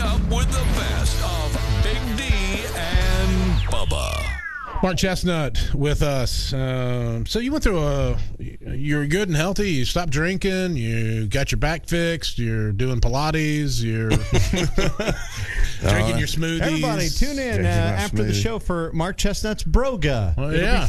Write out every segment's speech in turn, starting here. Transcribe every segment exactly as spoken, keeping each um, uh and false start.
up with the best of Big D and Bubba. Mark Chestnut with us. Uh, so you went through a, you're good and healthy. You stopped drinking. You got your back fixed. You're doing Pilates. You're drinking your smoothies. Everybody, tune in uh, after smoothie. the show for Mark Chestnut's Broga. Oh, It'll yeah. be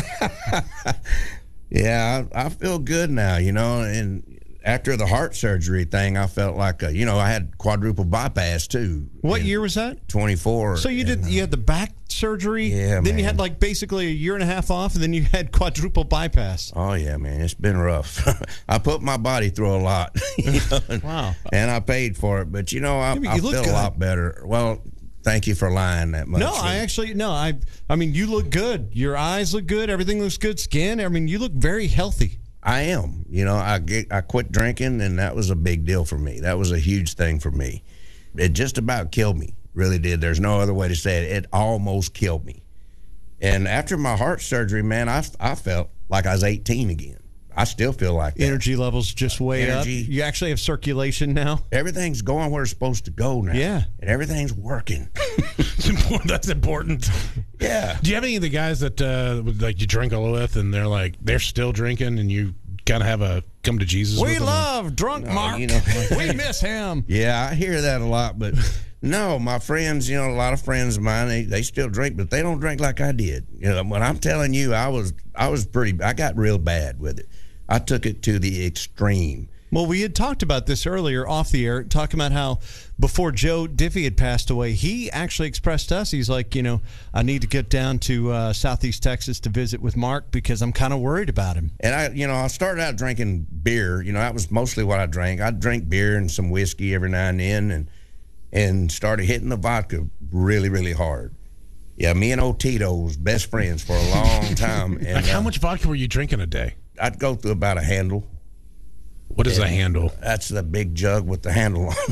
fun. Yeah, I, I feel good now, you know, and after the heart surgery thing, I felt like, a, you know, I had quadruple bypass, too. What in year was that? twenty-four. So you did. and, uh, You had the back surgery. Yeah, Then you man. had like basically a year and a half off, and then you had quadruple bypass. Oh, yeah, man, it's been rough. I put my body through a lot. You know, and, Wow. And I paid for it, but, you know, I, Yeah, but I you look feel good. a lot better. Well, thank you for lying that much. No, I actually no. I I mean, you look good. Your eyes look good. Everything looks good. Skin. I mean, you look very healthy. I am. You know, I get, I quit drinking, and that was a big deal for me. That was a huge thing for me. It just about killed me, really did. There's no other way to say it. It almost killed me. And after my heart surgery, man, I, I felt like I was eighteen again. I still feel like that. Energy levels just way Energy. up. You actually have circulation now. Everything's going where it's supposed to go now. Yeah. And everything's working. It's important. That's important. Yeah. Do you have any of the guys that uh, like you drink all with, and they're like they're still drinking, and you kind of have a come to Jesus? We with them? love drunk No, Mark. you know- We miss him. Yeah, I hear that a lot, but no, my friends, you know, a lot of friends of mine, they, they still drink, but they don't drink like I did. You know, when I'm telling you, I was I was pretty, I got real bad with it. I took it to the extreme. Well, we had talked about this earlier off the air, talking about how before Joe Diffie had passed away, he actually expressed to us, he's like, you know, I need to get down to uh, Southeast Texas to visit with Mark because I'm kind of worried about him. And I, you know, I started out drinking beer. You know, that was mostly what I drank. I'd drink beer and some whiskey every now and then, and and started hitting the vodka really, really hard. Yeah, me and old Tito was best friends for a long time. And Like, how uh, much vodka were you drinking a day? I'd go through about a handle. What is a handle? That's the big jug with the handle on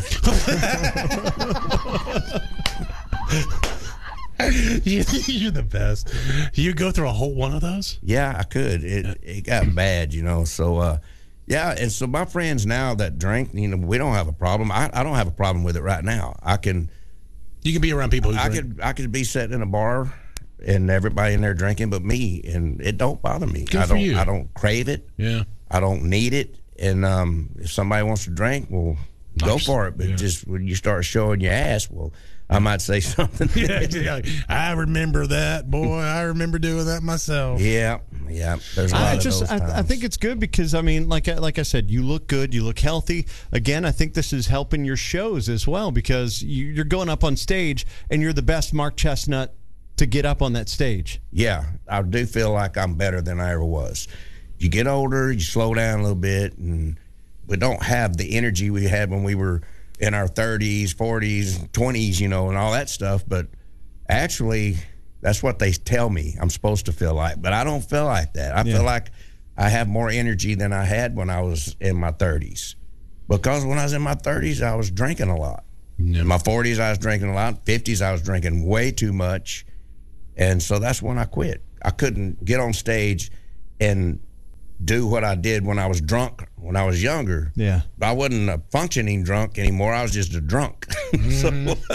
it. You're the best. You go through a whole one of those? Yeah, I could. It it got bad, you know. So, uh, yeah, and so my friends now that drink, you know, we don't have a problem. I, I don't have a problem with it right now. I can, You can be around people who I drink. could, I could be sitting in a bar and everybody in there drinking, but me, and it don't bother me. Good I for don't, you. I don't crave it. Yeah. I don't need it. And um, if somebody wants to drink, well, go Nice. for it. But Yeah. just when you start showing your ass, well, I might say something. Yeah, yeah. I remember that, boy. I remember doing that myself. yeah, yeah. There's a lot I of just, those I, times. I think it's good because I mean, like, I- like I said, you look good, you look healthy. Again, I think this is helping your shows as well because you, you're going up on stage and you're the best Mark Chestnut to get up on that stage. Yeah, I do feel like I'm better than I ever was. You get older, you slow down a little bit, and we don't have the energy we had when we were in our thirties, forties, twenties, you know, and all that stuff. But actually, that's what they tell me I'm supposed to feel like. But I don't feel like that. I Yeah. feel like I have more energy than I had when I was in my thirties. Because when I was in my thirties, I was drinking a lot. Yeah. In my forties, I was drinking a lot. fifties, I was drinking way too much. And so that's when I quit. I couldn't get on stage and do what I did when I was drunk when I was younger. Yeah. I wasn't a functioning drunk anymore. I was just a drunk. so,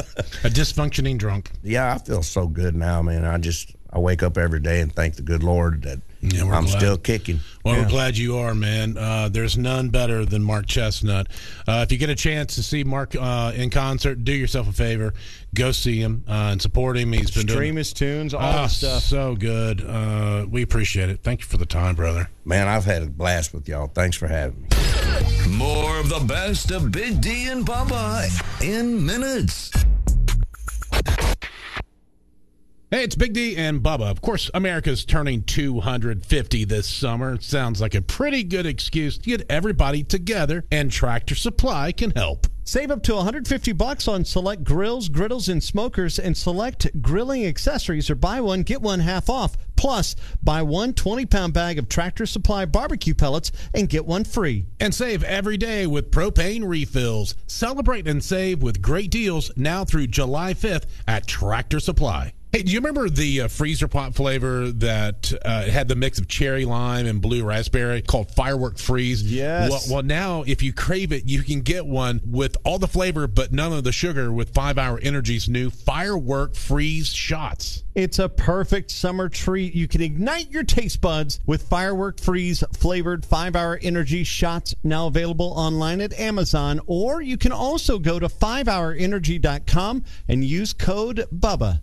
A dysfunctioning drunk. yeah, I feel so good now, man. I just, I wake up every day and thank the good Lord that Yeah, we're I'm glad. still kicking. Well, Yeah. we're glad you are, man. Uh, there's none better than Mark Chestnut. Uh, if you get a chance to see Mark uh, in concert, do yourself a favor. Go see him uh, and support him. He's been Stream doing his tunes, all Ah, the stuff. so good. Uh, we appreciate it. Thank you for the time, brother. Man, I've had a blast with y'all. Thanks for having me. More of the best of Big D and Bubba in minutes. Hey, it's Big D and Bubba. Of course, America's turning two hundred fifty this summer. It sounds like a pretty good excuse to get everybody together, and Tractor Supply can help. Save up to one hundred fifty bucks on select grills, griddles, and smokers, and select grilling accessories, or buy one, get one half off. Plus, buy one twenty-pound bag of Tractor Supply barbecue pellets and get one free. And save every day with propane refills. Celebrate and save with great deals now through July fifth at Tractor Supply. Hey, do you remember the uh, freezer pop flavor that uh, had the mix of cherry lime and blue raspberry called Firework Freeze? Yes. Well, well, now if you crave it, you can get one with all the flavor but none of the sugar with five hour Energy's new Firework Freeze shots. It's a perfect summer treat. You can ignite your taste buds with Firework Freeze flavored five hour Energy shots, now available online at Amazon, or you can also go to five hour energy dot com and use code BUBBA.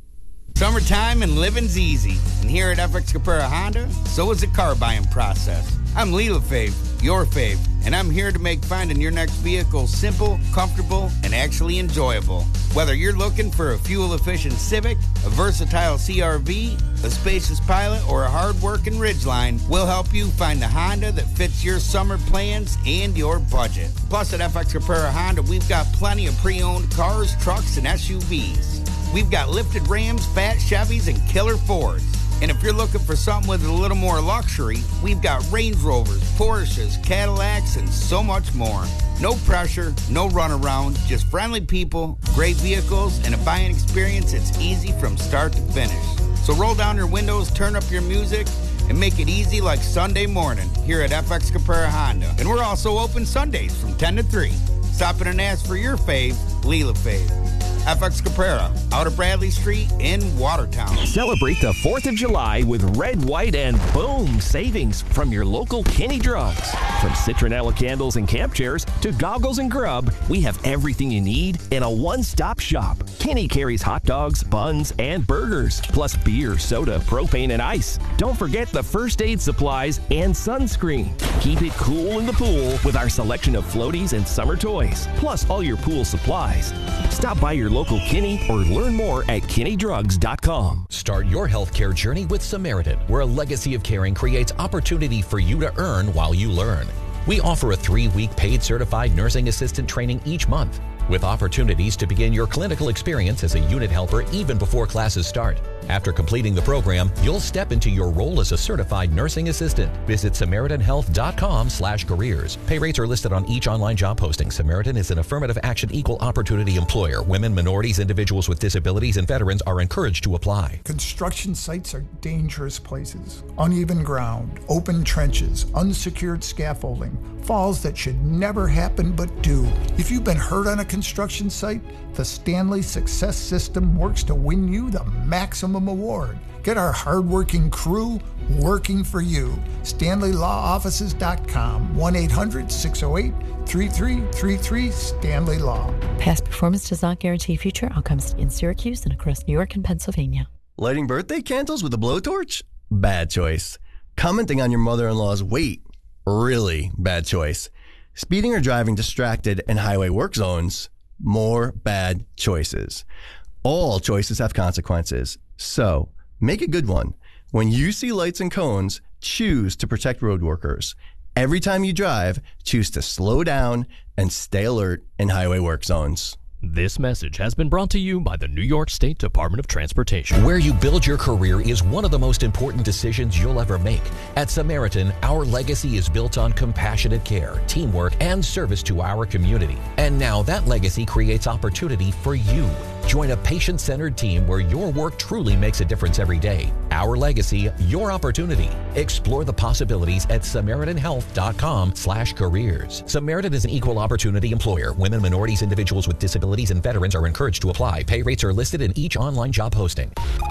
Summertime and living's easy. And here at F X Caprera Honda, so is the car buying process. I'm Lee LaFave, your fave, and I'm here to make finding your next vehicle simple, comfortable, and actually enjoyable. Whether you're looking for a fuel-efficient Civic, a versatile C R V, a spacious Pilot, or a hard-working Ridgeline, we'll help you find the Honda that fits your summer plans and your budget. Plus, at F X Caprera Honda, we've got plenty of pre-owned cars, trucks, and S U Vs. We've got lifted Rams, fat Chevys, and killer Fords. And if you're looking for something with a little more luxury, we've got Range Rovers, Porsches, Cadillacs, and so much more. No pressure, no runaround, just friendly people, great vehicles, and a buying experience that's easy from start to finish. So roll down your windows, turn up your music, and make it easy like Sunday morning here at F X Caprera Honda. And we're also open Sundays from ten to three. Stop in and ask for your fave, Lee LaFave. F X Caprera, out of Bradley Street in Watertown. Celebrate the fourth of July with red, white, and boom savings from your local Kinney Drugs. From citronella candles and camp chairs to goggles and grub, we have everything you need in a one-stop shop. Kinney carries hot dogs, buns, and burgers, plus beer, soda, propane, and ice. Don't forget the first aid supplies and sunscreen. Keep it cool in the pool with our selection of floaties and summer toys, plus all your pool supplies. Stop by your local Kinney or learn more at kinney drugs dot com. Start your healthcare journey with Samaritan, where a legacy of caring creates opportunity for you to earn while you learn. We offer a three-week paid certified nursing assistant training each month, with opportunities to begin your clinical experience as a unit helper even before classes start. After completing the program, you'll step into your role as a certified nursing assistant. Visit Samaritan Health dot com slash careers. Pay rates are listed on each online job posting. Samaritan is an affirmative action equal opportunity employer. Women, minorities, individuals with disabilities, and veterans are encouraged to apply. Construction sites are dangerous places. Uneven ground, open trenches, unsecured scaffolding, falls that should never happen but do. If you've been hurt on a construction site, the Stanley Success System works to win you the maximum award. Get our hardworking crew working for you. Stanley Law Offices dot com, one eight hundred six oh eight three three three three, Stanley Law. Past performance does not guarantee future outcomes in Syracuse and across New York and Pennsylvania. Lighting birthday candles with a blowtorch? Bad choice. Commenting on your mother-in-law's weight? Really bad choice. Speeding or driving distracted in highway work zones? More bad choices. All choices have consequences, so make a good one. When you see lights and cones, choose to protect road workers. Every time you drive, choose to slow down and stay alert in highway work zones. This message has been brought to you by the New York State Department of Transportation. Where you build your career is one of the most important decisions you'll ever make. At Samaritan, our legacy is built on compassionate care, teamwork, and service to our community. And now that legacy creates opportunity for you. Join a patient-centered team where your work truly makes a difference every day. Our legacy, your opportunity. Explore the possibilities at Samaritan Health dot com slash careers. Samaritan is an equal opportunity employer. Women, minorities, individuals with disabilities, and veterans are encouraged to apply. Pay rates are listed in each online job posting.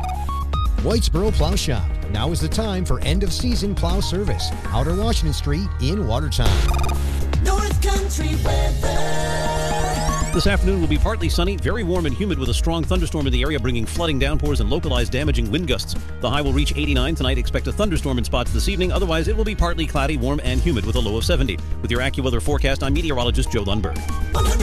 Whitesboro Plow Shop. Now is the time for end-of-season plow service. Outer Washington Street in Watertown. North Country weather. This afternoon will be partly sunny, very warm and humid with a strong thunderstorm in the area, bringing flooding downpours and localized damaging wind gusts. The high will reach eighty-nine tonight. Expect a thunderstorm in spots this evening. Otherwise, it will be partly cloudy, warm, and humid with a low of seventy. With your AccuWeather forecast, I'm meteorologist Joe Lundberg.